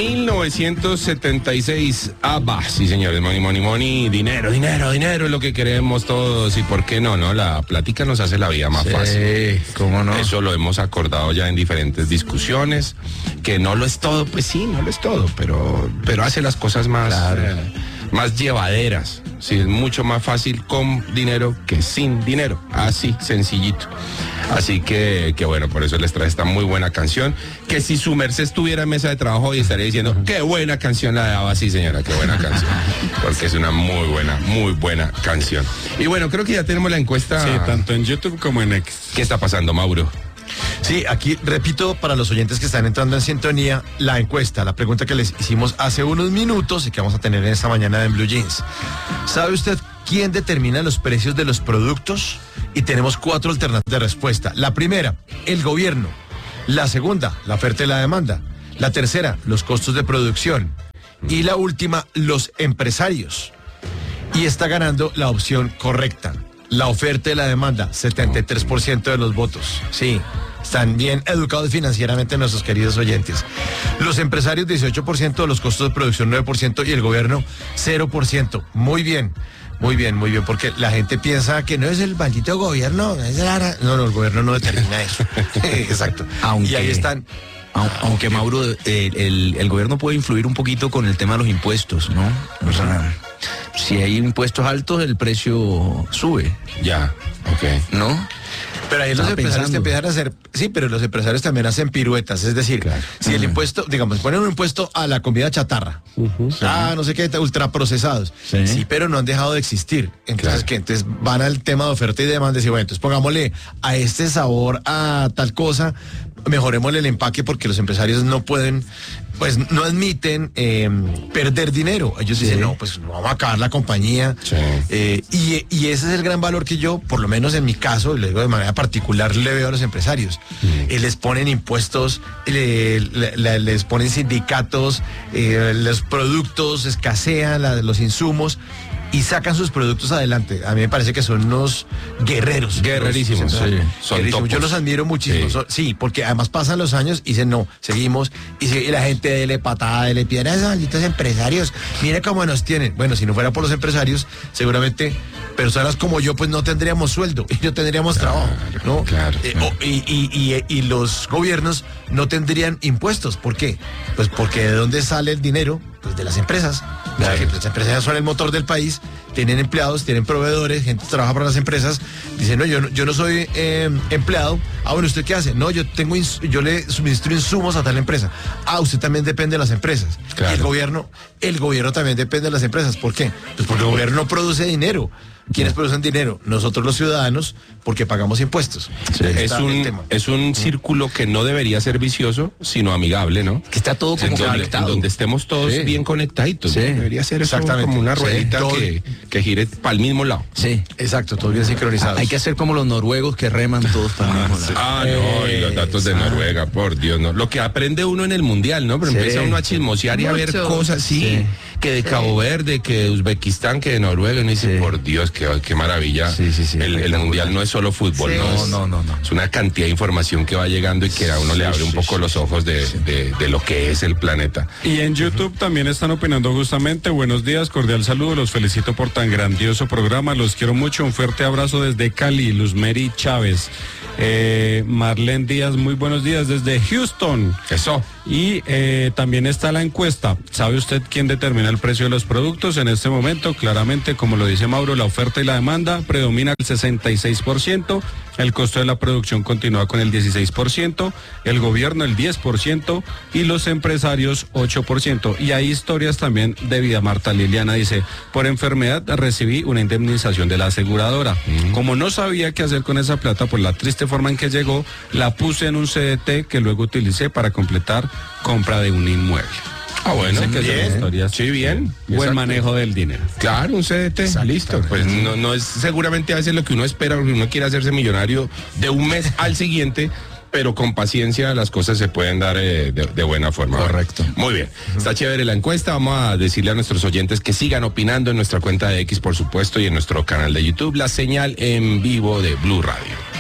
1976, ABBA, sí señores, money, money, money, dinero, dinero, dinero es lo que queremos todos, y por qué no, la plática nos hace la vida más fácil. ¿Cómo no? Eso lo hemos acordado ya en diferentes discusiones, que no lo es todo, pues sí, no lo es todo, pero hace las cosas más, más llevaderas. Sí, es mucho más fácil con dinero que sin dinero, así, sencillito. Así que bueno, por eso les trae esta muy buena canción, que si su merced estuviera en mesa de trabajo hoy estaría diciendo, qué buena canción la de ABBA, sí señora, qué buena canción, porque es una muy buena canción. Y bueno, creo que ya tenemos la encuesta. Sí, tanto en YouTube como en X. ¿Qué está pasando, Mauro? Sí, aquí repito para los oyentes que están entrando en sintonía, la encuesta, la pregunta que les hicimos hace unos minutos y que vamos a tener en esta mañana en Blue Jeans. ¿Sabe usted quién determina los precios de los productos? Y tenemos 4 alternativas de respuesta. La primera, el gobierno. La segunda, la oferta y la demanda. La tercera, los costos de producción. Y la última, los empresarios. Y está ganando la opción correcta. La oferta y la demanda, 73% de los votos. Sí, están bien educados financieramente nuestros queridos oyentes. Los empresarios, 18%, los costos de producción, 9%, y el gobierno, 0%. Muy bien, porque la gente piensa que no es el maldito gobierno, no, el gobierno no determina eso. Exacto. Y ahí están. Aunque Mauro, el gobierno puede influir un poquito con el tema de los impuestos, ¿no? O sea, si hay impuestos altos, el precio sube. Ya, ok. ¿No? Pero ahí los empresarios te empiezan a hacer, sí, pero los empresarios también hacen piruetas, es decir, si el impuesto, digamos, ponen un impuesto a la comida chatarra, no sé qué, ultraprocesados, sí, pero no han dejado de existir, entonces entonces van al tema de oferta y demanda, y decir, bueno, entonces pongámosle a este sabor a tal cosa, mejorémosle el empaque, porque los empresarios no pueden, pues no admiten perder dinero. Ellos dicen, no, pues vamos a acabar la compañía. Y ese es el gran valor que yo, por lo menos en mi caso, le digo de manera particular, le veo a los empresarios. Les ponen impuestos, les ponen sindicatos, los productos escasean, los insumos, y sacan sus productos adelante. A mí me parece que son unos guerreros. Guerrerísimos, son topos. Yo los admiro muchísimo. Sí, porque además pasan los años y dicen, no, seguimos, y la gente dele patada, dele piedra a esos malditos empresarios. Mire cómo nos tienen. Bueno, si no fuera por los empresarios, seguramente personas como yo, pues no tendríamos sueldo y no tendríamos trabajo, ¿no? Y los gobiernos no tendrían impuestos. ¿Por qué? Pues porque ¿de dónde sale el dinero? Pues de las empresas. Las empresas son el motor del país, tienen empleados, tienen proveedores, gente que trabaja para las empresas. Dicen, no, yo no soy empleado. Bueno, ¿usted qué hace? No, yo le suministro insumos a tal empresa. Usted también depende de las empresas. Y el gobierno también depende de las empresas. ¿Por qué? Pues porque el gobierno no produce dinero. ¿Quiénes producen dinero? Nosotros los ciudadanos, porque pagamos impuestos. Es un círculo que no debería ser vicioso, sino amigable, ¿no? Que está todo como conectado. Donde estemos todos bien conectaditos. ¿No? Debería ser eso como una ruedita que gire para el mismo lado. Sí. Exacto, todos bien sincronizados. Hay que hacer como los noruegos que reman todos para el mismo lado. No, y los datos de Noruega, por Dios, no. Lo que aprende uno en el mundial, ¿no? Pero empieza uno a chismosear y a ver cosas, que de Cabo Verde, que de Uzbekistán, que de Noruega, y uno dice, por Dios, qué maravilla. El mundial no es solo fútbol, no. Es una cantidad de información que va llegando y que a uno le abre un poco los ojos de lo que es el planeta. Y en YouTube también están opinando justamente. Buenos días, cordial saludo, los felicito por tan grandioso programa, los quiero mucho, un fuerte abrazo desde Cali, Luzmeri Chávez. Marlene Díaz, muy buenos días desde Houston. Eso. Y también está la encuesta. ¿Sabe usted quién determina el precio de los productos? En este momento, claramente, como lo dice Mauro, la oferta y la demanda predomina el 66%, el costo de la producción continúa con el 16%, el gobierno el 10% y los empresarios 8%. Y hay historias también de vida. Marta Liliana dice, por enfermedad recibí una indemnización de la aseguradora. Como no sabía qué hacer con esa plata por la triste forma en que llegó, la puse en un CDT que luego utilicé para completar compra de un inmueble. Bueno, bien. Sí, bien. Buen manejo del dinero. Claro, un CDT. Listo. Pues no es seguramente a veces lo que uno espera, porque uno quiere hacerse millonario de un mes al siguiente, pero con paciencia las cosas se pueden dar de buena forma. Correcto. Muy bien. Está chévere la encuesta. Vamos a decirle a nuestros oyentes que sigan opinando en nuestra cuenta de X, por supuesto, y en nuestro canal de YouTube, la señal en vivo de Blue Radio.